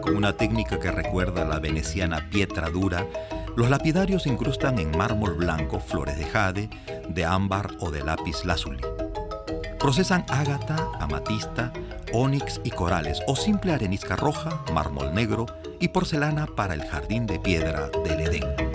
Con una técnica que recuerda a la veneciana pietra dura, los lapidarios incrustan en mármol blanco flores de jade, de ámbar o de lápiz lázuli. Procesan ágata, amatista, ónix y corales o simple arenisca roja, mármol negro y porcelana para el jardín de piedra del Edén.